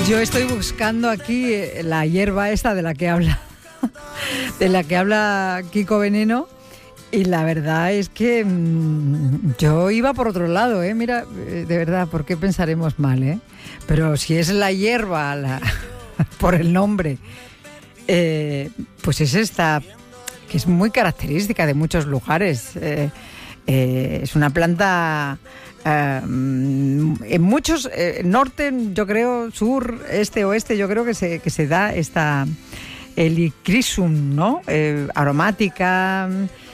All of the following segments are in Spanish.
Yo estoy buscando aquí la hierba esta de la que habla Kiko Veneno, y la verdad es que yo iba por otro lado, mira, de verdad, ¿por qué pensaremos mal, Pero si es la hierba, por el nombre, pues es esta, que es muy característica de muchos lugares. Es una planta... en muchos, norte, yo creo, sur, este, oeste, yo creo que se da esta Helichrysum, ¿no? Aromática,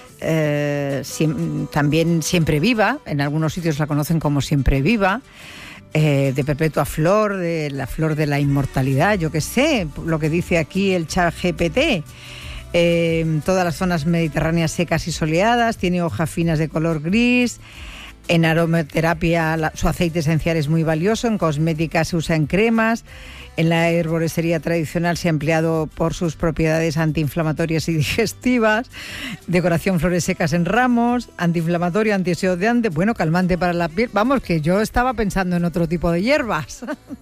también siempre viva, en algunos sitios la conocen como siempre viva, de perpetua flor, de la flor de la inmortalidad, yo qué sé, lo que dice aquí el ChatGPT. Todas las zonas mediterráneas secas y soleadas, tiene hojas finas de color gris. En aromaterapia su aceite esencial es muy valioso, en cosmética se usa en cremas, en la herboristería tradicional se ha empleado por sus propiedades antiinflamatorias y digestivas, decoración flores secas en ramos, antiinflamatorio, antioxidante, bueno, calmante para la piel. Vamos, que yo estaba pensando en otro tipo de hierbas.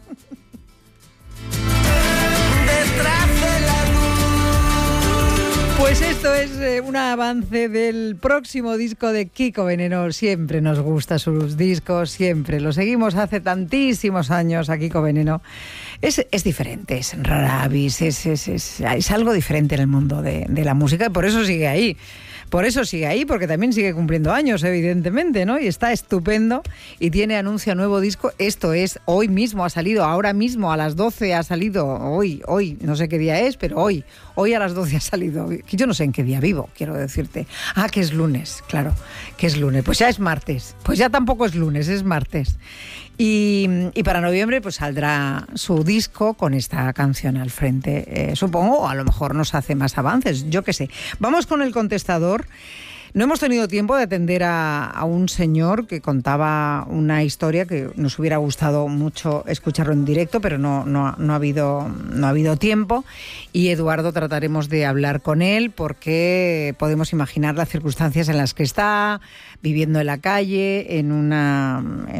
Pues esto es un avance del próximo disco de Kiko Veneno. Siempre nos gusta sus discos, siempre. Lo seguimos hace tantísimos años a Kiko Veneno. Es diferente, es rara avis, es algo diferente en el mundo de la música, y por eso sigue ahí. Porque también sigue cumpliendo años, evidentemente, ¿no? Y está estupendo y tiene anuncio a nuevo disco. Esto es, hoy mismo ha salido, ahora mismo a las 12 ha salido, hoy, no sé qué día es, pero hoy a las 12 ha salido. Yo no sé en qué día vivo, quiero decirte. Ah, que es lunes, claro, que es lunes. Pues ya es martes, pues ya tampoco es lunes, es martes. Y para noviembre pues saldrá su disco con esta canción al frente, supongo, o a lo mejor nos hace más avances, yo qué sé. Vamos con el contestador. No hemos tenido tiempo de atender a un señor que contaba una historia que nos hubiera gustado mucho escucharlo en directo, pero no ha habido tiempo. Y Eduardo, trataremos de hablar con él porque podemos imaginar las circunstancias en las que está, viviendo en la calle, en una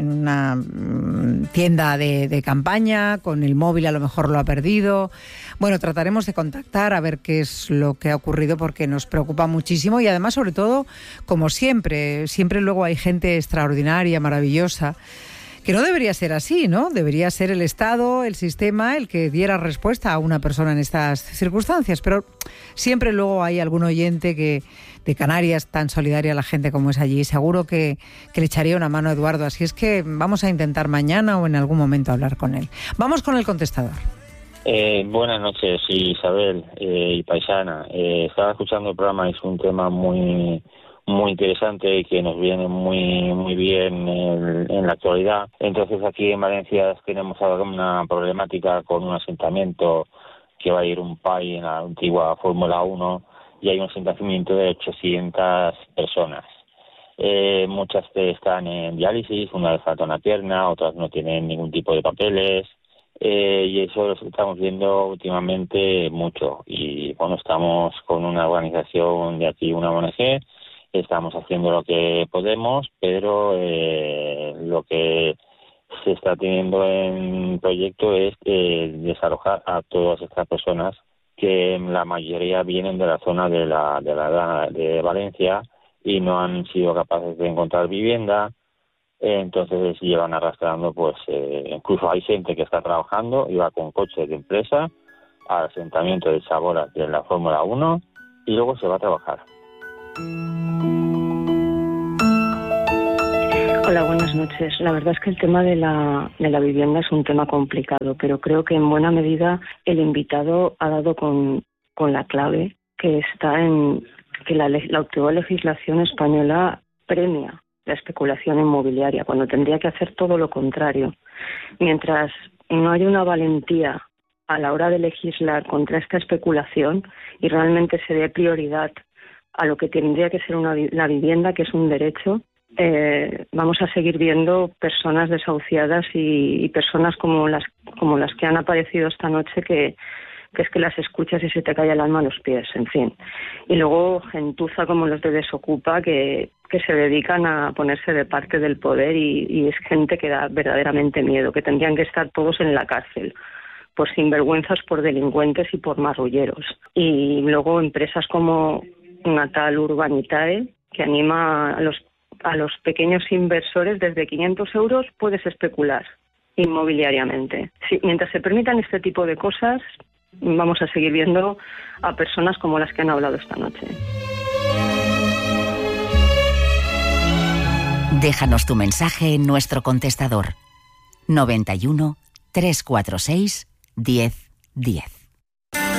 tienda de campaña, con el móvil a lo mejor lo ha perdido. Bueno, trataremos de contactar a ver qué es lo que ha ocurrido porque nos preocupa muchísimo y además, sobre todo, como siempre luego hay gente extraordinaria, maravillosa, que no debería ser así, ¿no? Debería ser el Estado, el sistema, el que diera respuesta a una persona en estas circunstancias, pero siempre luego hay algún oyente de Canarias, tan solidaria la gente como es allí, seguro que le echaría una mano a Eduardo, así es que vamos a intentar mañana o en algún momento hablar con él. Vamos con el contestador. Buenas noches, Isabel y Paisana. Estaba escuchando el programa, es un tema muy interesante y que nos viene muy bien en la actualidad. Entonces aquí en Valencia tenemos ahora una problemática con un asentamiento que va a ir un PAI en la antigua Fórmula 1 y hay un asentamiento de 800 personas. Muchas están en diálisis, una les falta una pierna, otras no tienen ningún tipo de papeles. Y eso lo estamos viendo últimamente mucho y bueno, estamos con una organización de aquí, una ONG, estamos haciendo lo que podemos, pero lo que se está teniendo en proyecto es desalojar a todas estas personas que la mayoría vienen de la zona de Valencia y no han sido capaces de encontrar vivienda. Entonces llevan arrastrando, pues incluso hay gente que está trabajando y va con coches de empresa al asentamiento de Chaboras de la Fórmula 1 y luego se va a trabajar. Hola, buenas noches. La verdad es que el tema de la vivienda es un tema complicado, pero creo que en buena medida el invitado ha dado con la clave, que está en que la actual legislación española premia la especulación inmobiliaria, cuando tendría que hacer todo lo contrario. Mientras no haya una valentía a la hora de legislar contra esta especulación y realmente se dé prioridad a lo que tendría que ser la vivienda, que es un derecho, vamos a seguir viendo personas desahuciadas y personas como las que han aparecido esta noche que es que las escuchas y se te cae el alma a los pies, en fin. Y luego gentuza como los de Desocupa que se dedican a ponerse de parte del poder y es gente que da verdaderamente miedo, que tendrían que estar todos en la cárcel, por sinvergüenzas, por delincuentes y por marrulleros. Y luego empresas como Natal Urbanitae, que anima a los pequeños inversores. Desde 500 euros puedes especular inmobiliariamente. Sí, mientras se permitan este tipo de cosas, vamos a seguir viendo a personas como las que han hablado esta noche. Déjanos tu mensaje en nuestro contestador 91 346 1010.